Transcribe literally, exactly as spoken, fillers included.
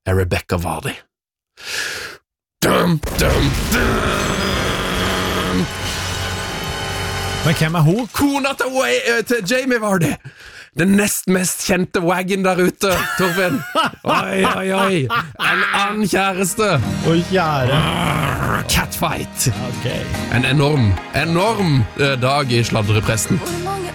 er Rebecca Vardy. Dum, dum, dum. Men hvem er hun? Kona til, Wa- til Jamie Vardy. Den nest mest kjente waggen der ute, Torfinn. Oi, oi, oi. En annen kjæreste. Oi, kjære. Catfight. Ok. En enorm, enorm eh, dag i sladrepresten. Hvor mange